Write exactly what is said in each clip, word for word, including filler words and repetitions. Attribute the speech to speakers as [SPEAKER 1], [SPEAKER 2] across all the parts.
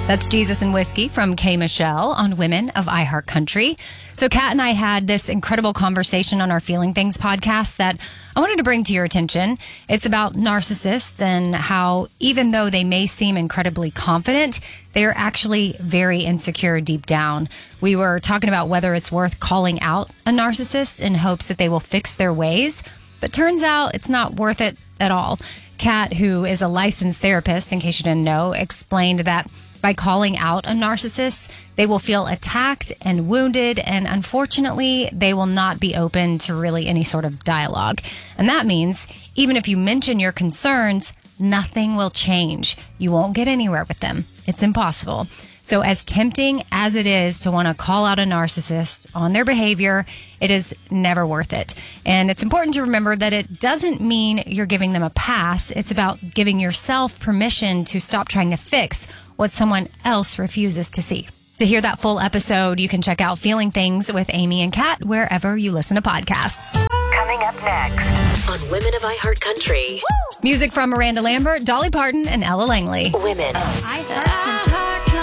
[SPEAKER 1] That's Jesus and Whiskey from K. Michelle on Women of iHeartCountry. So Kat and I had this incredible conversation on our Feeling Things podcast that I wanted to bring to your attention. It's about narcissists and how even though they may seem incredibly confident, they are actually very insecure deep down. We were talking about whether it's worth calling out a narcissist in hopes that they will fix their ways, but turns out it's not worth it at all. Kat, who is a licensed therapist, in case you didn't know, explained that by calling out a narcissist, they will feel attacked and wounded, and unfortunately, they will not be open to really any sort of dialogue. And that means even if you mention your concerns, nothing will change. You won't get anywhere with them. It's impossible. So as tempting as it is to want to call out a narcissist on their behavior, it is never worth it. And it's important to remember that it doesn't mean you're giving them a pass. It's about giving yourself permission to stop trying to fix what someone else refuses to see. To hear that full episode, you can check out Feeling Things with Amy and Kat wherever you listen to podcasts.
[SPEAKER 2] Coming up next on Women of iHeartCountry.
[SPEAKER 1] Music from Miranda Lambert, Dolly Parton, and Ella Langley.
[SPEAKER 2] Women.
[SPEAKER 3] iHeartCountry.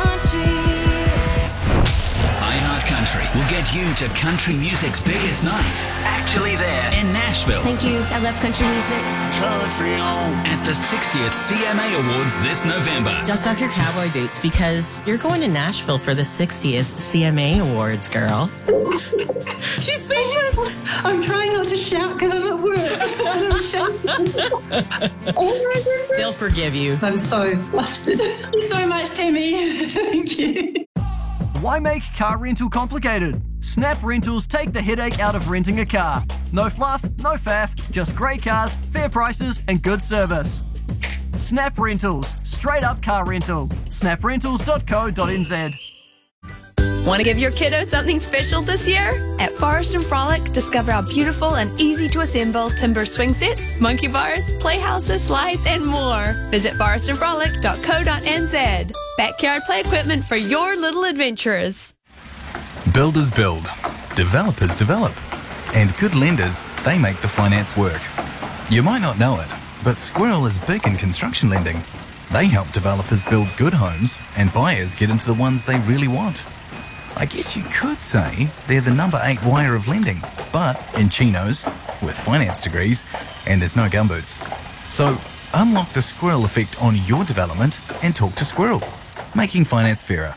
[SPEAKER 4] iHeartCountry will get you to country music's biggest night. Actually there in Nashville.
[SPEAKER 3] Thank you. I love country music.
[SPEAKER 4] Country on. At the sixtieth C M A Awards this November.
[SPEAKER 5] Dust off your cowboy boots because you're going to Nashville for the sixtieth C M A Awards, girl. She's speechless.
[SPEAKER 6] I'm trying not to shout because I'm at work. I'm shouting. Oh my
[SPEAKER 5] They'll forgive you.
[SPEAKER 6] I'm so flustered. So much, Timmy. Thank you.
[SPEAKER 7] Why make car rental complicated? Snap Rentals take the headache out of renting a car. No fluff, no faff, just great cars, fair prices, and good service. Snap Rentals, straight up car rental. snap rentals dot co dot n z.
[SPEAKER 8] Want to give your kiddo something special this year? At Forest and Frolic, discover our beautiful and easy to assemble timber swing sets, monkey bars, playhouses, slides, and more. Visit forest and frolic dot co dot n z. Backyard play equipment for your little adventures.
[SPEAKER 9] Builders build, developers develop, and good lenders, they make the finance work. You might not know it, but Squirrel is big in construction lending. They help developers build good homes and buyers get into the ones they really want. I guess you could say they're the number eight wire of lending, but in chinos, with finance degrees, and there's no gumboots. So unlock the Squirrel effect on your development and talk to Squirrel, making finance fairer.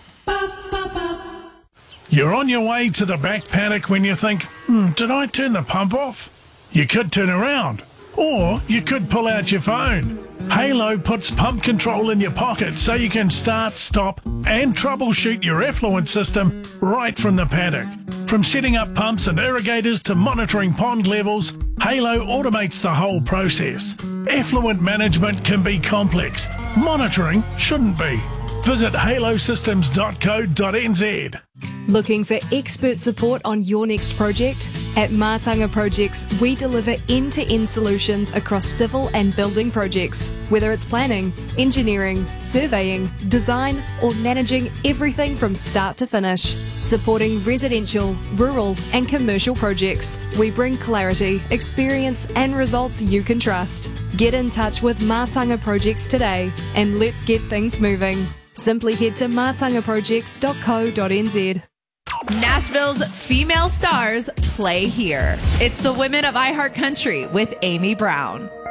[SPEAKER 10] You're on your way to the back paddock when you think, hmm, did I turn the pump off? You could turn around, or you could pull out your phone. Halo puts pump control in your pocket so you can start, stop, and troubleshoot your effluent system right from the paddock. From setting up pumps and irrigators to monitoring pond levels, Halo automates the whole process. Effluent management can be complex. Monitoring shouldn't be. Visit halo systems dot co dot n z.
[SPEAKER 11] Looking for expert support on your next project? At Mātanga Projects, we deliver end-to-end solutions across civil and building projects. Whether it's planning, engineering, surveying, design, or managing everything from start to finish. Supporting residential, rural, and commercial projects, we bring clarity, experience, and results you can trust. Get in touch with Mātanga Projects today, and let's get things moving. Simply head to mātanga projects dot co dot n z.
[SPEAKER 8] Nashville's female stars play here. It's the Women of iHeartCountry with Amy Brown.